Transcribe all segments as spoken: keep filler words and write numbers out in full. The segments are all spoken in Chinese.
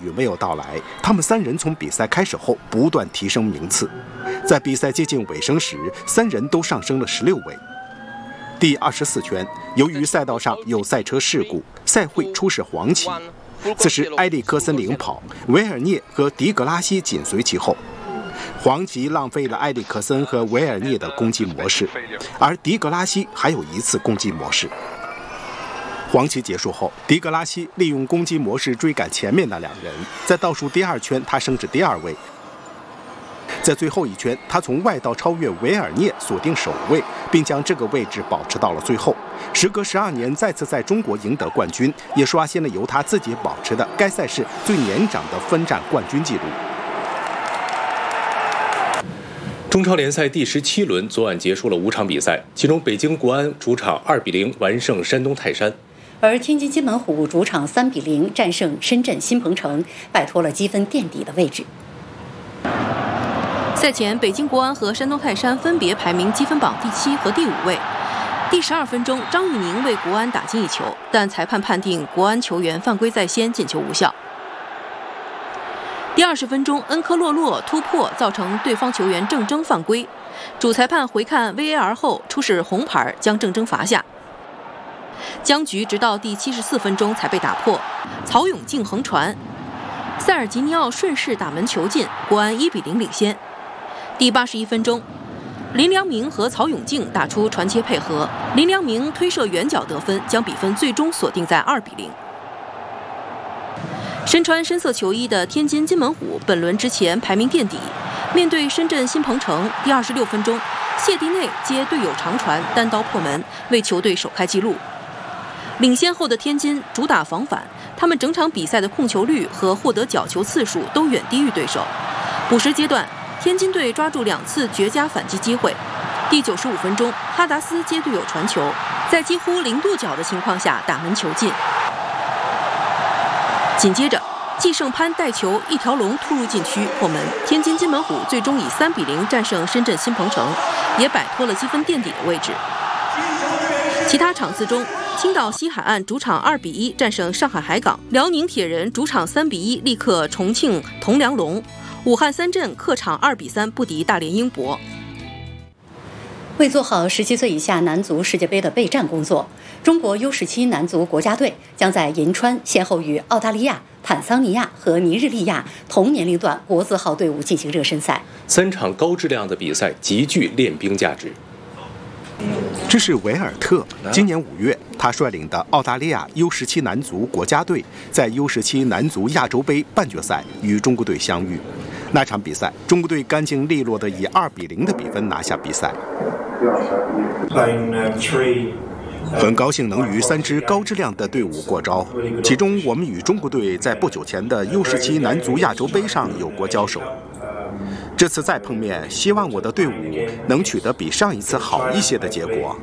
雨没有到来，他们三人从比赛开始后不断提升名次，在比赛接近尾声时，三人都上升了十六位。第二十四圈，由于赛道上有赛车事故，赛会出示黄旗。此时埃里克森领跑，维尔涅和迪格拉西紧随其后。黄旗浪费了埃里克森和维尔涅的攻击模式，而迪格拉西还有一次攻击模式。黄旗结束后，迪格拉西利用攻击模式追赶前面的两人，在倒数第二圈他升至第二位。在最后一圈，他从外道超越维尔涅，锁定首位，并将这个位置保持到了最后。时隔十二年再次在中国赢得冠军，也刷新了由他自己保持的该赛事最年长的分站冠军纪录。 中超联赛第十七轮昨晚结束了五场比赛，其中北京国安主场二比零完胜山东泰山， 而天津津门虎主场三比零战胜深圳新鹏城，摆脱了积分垫底的位置。 赛前，北京国安和山东泰山分别排名积分榜第七和第五位。第十二分钟，张玉宁为国安打进一球，但裁判判定国安球员犯规在先，进球无效。第二十分钟，恩科洛洛突破造成对方球员郑铮犯规，主裁判回看 V A R 后出示红牌，将郑铮罚下。僵局直到第七十四分钟才被打破，曹永静横传，塞尔吉尼奥顺势打门球进，国安一比零领先。第八十一分钟，林良铭和曹永静打出传切配合，林良铭推射远角得分，将比分最终锁定在二比零。身穿深色球衣的天津津门虎本轮之前排名垫底，面对深圳新鹏城，第二十六分钟，谢蒂内接队友长传单刀破门，为球队首开纪录。领先后的天津主打防反，他们整场比赛的控球率和获得角球次数都远低于对手。补时阶段，天津队抓住两次绝佳反击机会。第九十五分钟，哈达斯接队友传球，在几乎零度角的情况下打门球进。紧接着，季胜潘带球一条龙突入禁区破门，天津津门虎最终以三比零战胜深圳新鹏城，也摆脱了积分垫底的位置。其他场次中，青岛西海岸主场二比一战胜上海海港，辽宁铁人主场三比一力克重庆铜梁龙，武汉三镇客场二比三不敌大连英博。 为做好十七岁以下男足世界杯的备战工作，中国 U 十七男足国家队将在银川先后与澳大利亚、坦桑尼亚和尼日利亚同年龄段国字号队伍进行热身赛。 三场高质量的比赛极具练兵价值。 这是维尔特，今年五月，他率领的澳大利亚 U 十七男足国家队在 U 十七男足亚洲杯半决赛与中国队相遇。那场比赛，中国队干净利落地以二比零的比分拿下比赛。很高兴能与三支高质量的队伍过招，其中我们与中国队在不久前的 U 十七男足亚洲杯上有过交手。这次再碰面，希望我的队伍能取得比上一次好一些的结果。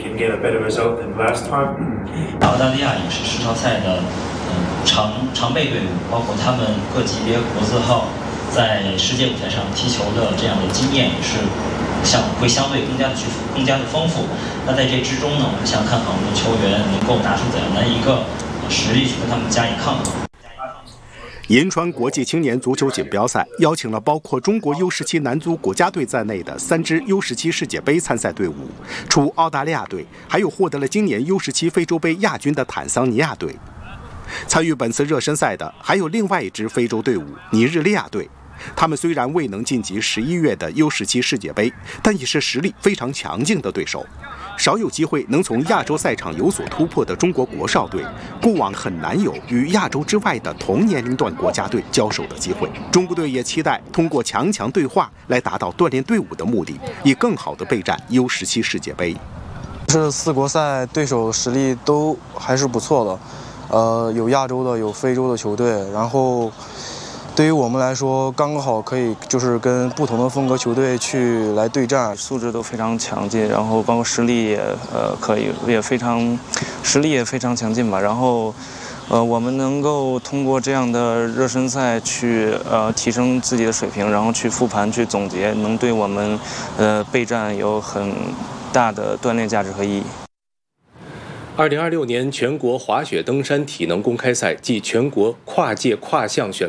澳大利亚也是世超赛的嗯常常备队伍，包括他们各级别国字号在世界舞台上踢球的这样的经验也是相会相对更加的具更加的丰富。那在这之中呢，我们想看看我们的球员能够拿出怎样的一个实力去跟他们加以抗衡。 银川国际青年足球锦标赛邀请了包括中国 U 十七男足国家队在内的三支 U 十七世界杯参赛队伍，除澳大利亚队，还有获得了今年 U 十七非洲杯亚军的坦桑尼亚队。参与本次热身赛的还有另外一支非洲队伍尼日利亚队。他们虽然未能晋级十一月的 U 十七世界杯，但也是实力非常强劲的对手。少有机会能从亚洲赛场有所突破的中国国少队，过往很难有与亚洲之外的同年龄段国家队交手的机会。中国队也期待通过强强对话来达到锻炼队伍的目的，以更好的备战 U 十七世界杯。 这四国赛对手实力都还是不错的，呃，有亚洲的，有非洲的球队，然后对于我们来说，刚好可以就是跟不同的风格球队去来对战， 素质都非常强劲，然后包括实力也呃可以也非常，实力也非常强劲吧。然后，呃，我们能够通过这样的热身赛去呃提升自己的水平，然后去复盘去总结，能对我们呃备战有很大的锻炼价值和意义。 二零二六年全国滑雪登山体能公开赛暨全国跨界跨项选